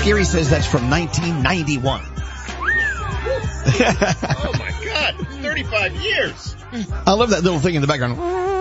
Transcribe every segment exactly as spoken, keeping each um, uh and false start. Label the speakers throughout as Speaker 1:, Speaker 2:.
Speaker 1: Scary says that's from nineteen ninety-one.
Speaker 2: Oh my God, thirty-five years.
Speaker 1: I love that little thing in the background.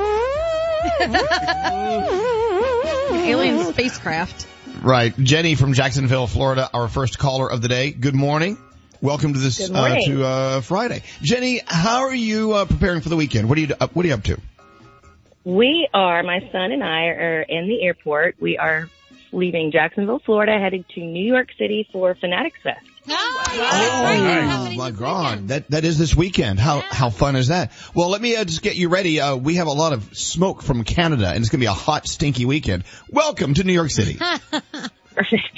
Speaker 3: Alien spacecraft.
Speaker 1: Right. Jenny from Jacksonville, Florida, our first caller of the day. Good morning. Welcome to this,
Speaker 4: Good
Speaker 1: uh,
Speaker 4: morning.
Speaker 1: to, uh, Friday. Jenny, how are you, uh, preparing for the weekend? What are you, uh, what are you up to?
Speaker 4: We are, my son and I are in the airport. We are leaving Jacksonville, Florida, headed to New York City for Fanatics Fest.
Speaker 1: Oh, my God. That, that is this weekend. How, how fun is that? Well, let me uh, just get you ready. Uh, we have a lot of smoke from Canada, and it's going to be a hot, stinky weekend. Welcome to New York City.
Speaker 4: Perfect.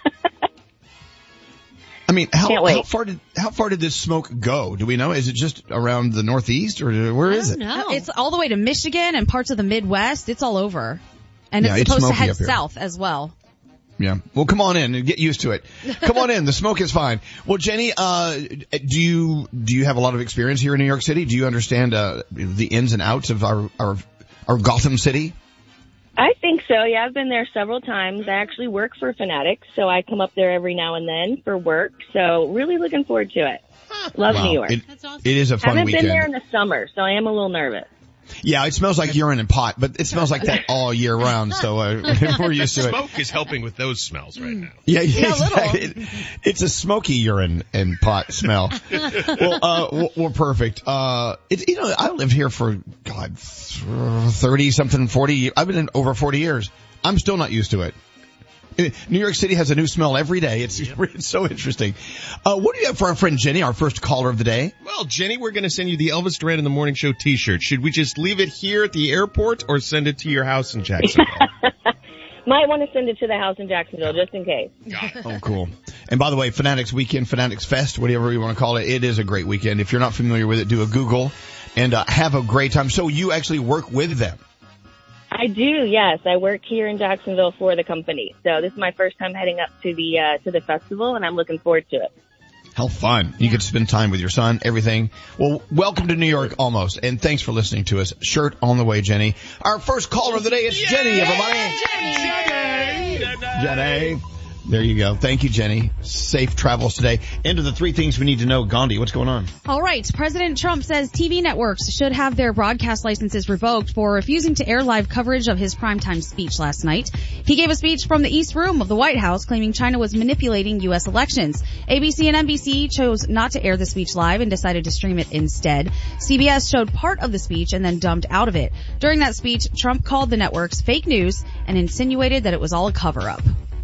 Speaker 1: I mean, how,
Speaker 4: Can't wait.
Speaker 1: how far did, how far did this smoke go? Do we know? Is it just around the Northeast, or where is it?
Speaker 3: No. It's all the way to Michigan and parts of the Midwest. It's all over. And
Speaker 1: Yeah,
Speaker 3: it's
Speaker 1: it's
Speaker 3: supposed to
Speaker 1: smoky
Speaker 3: head
Speaker 1: up here.
Speaker 3: south as well.
Speaker 1: Yeah. Well, come on in and get used to it. Come on in. The smoke is fine. Well, Jenny, uh, do you, do you have a lot of experience here in New York City? Do you understand, uh, the ins and outs of our, our, our Gotham City?
Speaker 4: I think so. Yeah, I've been there several times. I actually work for Fanatics, so I come up there every now and then for work. So really looking forward to it. Love
Speaker 1: Wow.
Speaker 4: New York.
Speaker 1: It, it is a fun
Speaker 4: Haven't
Speaker 1: weekend.
Speaker 4: been there in the summer, so I am a little nervous.
Speaker 1: Yeah, it smells like urine and pot, but it smells like that all year round, so uh, we're used to it.
Speaker 2: Smoke is helping with those smells right now.
Speaker 1: Yeah, yeah,
Speaker 3: Yeah, a little.
Speaker 1: exactly. It, it's a smoky urine and pot smell. well, uh, w- we're perfect. Uh, it's, you know, I lived here for, God, thirty something, forty, I've been in over forty years. I'm still not used to it. New York City has a new smell every day. It's, yep. It's so interesting. Uh, what do you have for our friend Jenny, our first caller of the day?
Speaker 2: Well, Jenny, we're going to send you the Elvis Duran in the Morning Show t-shirt. Should we just leave it here at the airport or send it to your house in Jacksonville?
Speaker 4: Might want to send it to the house in Jacksonville just in case.
Speaker 1: Oh, cool. And by the way, Fanatics Weekend, Fanatics Fest, whatever you want to call it, it is a great weekend. If you're not familiar with it, do a Google and uh, have a great time. So you actually work with them?
Speaker 4: I do, yes. I work here in Jacksonville for the company. So this is my first time heading up to the uh, to the festival, and I'm looking forward to it.
Speaker 1: How fun. You get to spend time with your son, everything. Well, welcome to New York almost, and thanks for listening to us. Shirt on the way, Jenny. Our first caller of the day is Jenny, everybody.
Speaker 2: Jenny!
Speaker 1: Jenny. There you go. Thank you, Jenny. Safe travels today. Into the three things we need to know. Gandhi, what's going on?
Speaker 3: All right. President Trump says T V networks should have their broadcast licenses revoked for refusing to air live coverage of his primetime speech last night. He gave a speech from the East Room of the White House claiming China was manipulating U S elections. A B C and N B C chose not to air the speech live and decided to stream it instead. C B S showed part of the speech and then dumped out of it. During that speech, Trump called the networks fake news and insinuated that it was all a cover-up.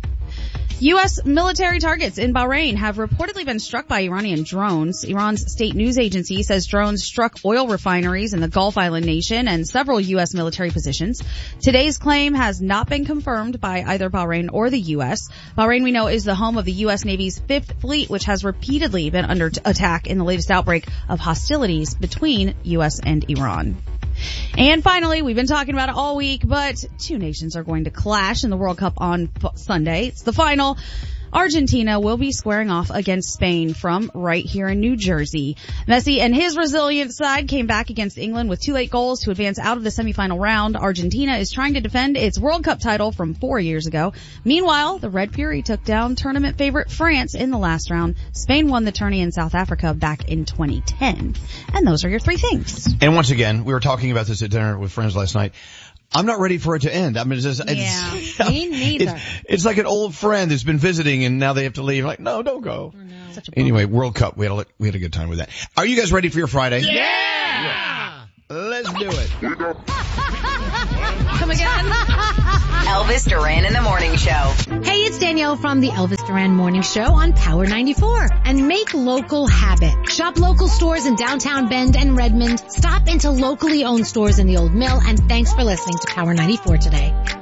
Speaker 3: U S military targets in Bahrain have reportedly been struck by Iranian drones. Iran's state news agency says drones struck oil refineries in the Gulf Island nation and several U S military positions. Today's claim has not been confirmed by either Bahrain or the U S. Bahrain, we know, is the home of the U S Navy's Fifth Fleet, which has repeatedly been under attack in the latest outbreak of hostilities between U S and Iran. And finally, we've been talking about it all week, but two nations are going to clash in the World Cup on Sunday. It's the final. Argentina will be squaring off against Spain from right here in New Jersey. Messi and his resilient side came back against England with two late goals to advance out of the semifinal round. Argentina is trying to defend its World Cup title from four years ago. Meanwhile, the Red Fury took down tournament favorite France in the last round. Spain won the tourney in South Africa back in twenty ten. And those are your three things.
Speaker 1: And once again, we were talking about this at dinner with friends last night. I'm not ready for it to end. I mean, it's just, it's,
Speaker 3: Yeah, me neither.
Speaker 1: It's, it's like an old friend who's been visiting and now they have to leave. Like, no, don't go.
Speaker 3: Oh, no. Such a bummer.
Speaker 1: Anyway, World Cup. We had a, we had a good time with that. Are you guys ready for your Friday?
Speaker 2: Yeah!
Speaker 1: yeah. Let's do it.
Speaker 3: Come again.
Speaker 5: Elvis Duran in the Morning Show.
Speaker 6: Hey, it's Danielle from the Elvis Duran Morning Show on Power ninety-four. And make local habit. Shop local stores in downtown Bend and Redmond. Stop into locally owned stores in the Old Mill. And thanks for listening to Power ninety-four today.